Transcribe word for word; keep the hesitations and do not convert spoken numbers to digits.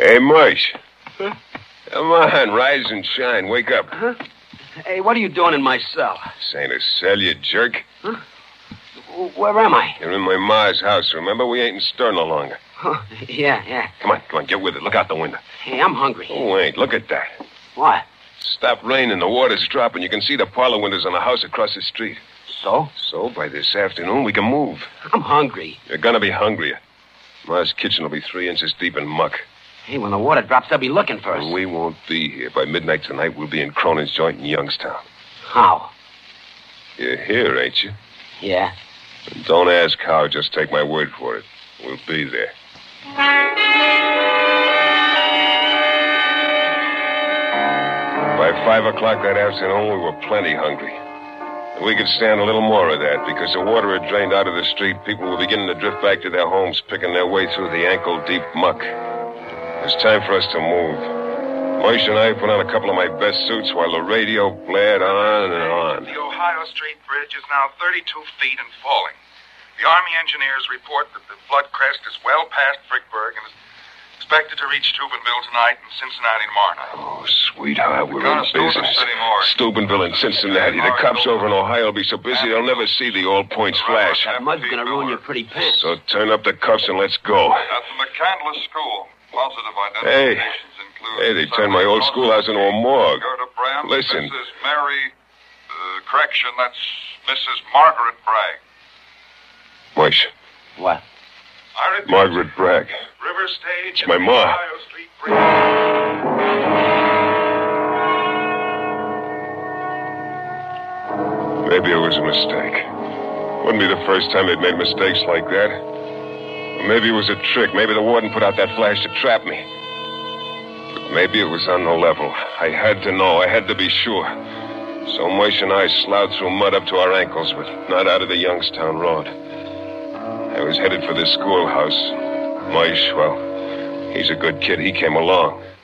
Hey, Mush. Huh? Come on, rise and shine. Wake up. Huh? Hey, what are you doing in my cell? This ain't a cell, you jerk. Huh? Where am I? You're in my ma's house, remember? We ain't in stir no longer. Huh. Yeah, yeah. Come on, come on, get with it. Look out the window. Hey, I'm hungry. Oh, wait, look at that. What? Stopped raining, the water's dropping. You can see the parlor windows on the house across the street. So? So, by this afternoon, we can move. I'm hungry. You're gonna be hungrier. Ma's kitchen will be three inches deep in muck. Hey, when the water drops, they'll be looking for us. And we won't be here. By midnight tonight, we'll be in Cronin's joint in Youngstown. How? You're here, ain't you? Yeah. And don't ask how, just take my word for it. We'll be there. By five o'clock that afternoon, we were plenty hungry. And we could stand a little more of that, because the water had drained out of the street. People were beginning to drift back to their homes, picking their way through the ankle-deep muck. It was time for us to move. Moish and I put on a couple of my best suits while the radio blared on and on. The Ohio Street Bridge is now thirty-two feet and falling. The Army engineers report that the flood crest is well past Frickburg and is expected to reach Steubenville tonight and Cincinnati tomorrow night. Oh, sweetheart, we're in Steubenville business. City Morgue. Steubenville and Cincinnati. The cops over in Ohio will be so busy they'll never see the old points flash. That mud's gonna ruin your pretty pants. So turn up the cuffs and let's go. At the McCandless School, positive Hey, identifications include... hey, they turned my old schoolhouse into a morgue. Gerda Brand, Listen. Missus Mary... Uh, correction, that's Missus Margaret Bragg. Moish, What? I repeat, Margaret Bragg. River Stage... It's my and the ma. Ohio Street Bridge. Maybe it was a mistake. Wouldn't be the first time they'd made mistakes like that. Or maybe it was a trick. Maybe the warden put out that flash to trap me. But maybe it was on the level. I had to know. I had to be sure. So Moish and I slouched through mud up to our ankles, but not out of the Youngstown Road. I was headed for the schoolhouse. Moish, well, he's a good kid. He came along.